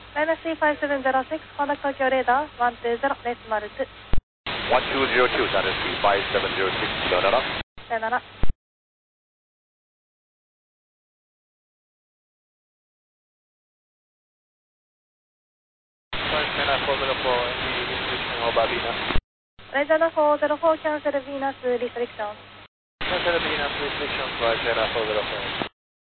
マイナス3506、contact Tokyo radar 120, decimal 2。 1202, ダルシー5706、さよなら。 さよなら。Regina 404, cancel Venus restriction. Cancel Venus restriction, 404.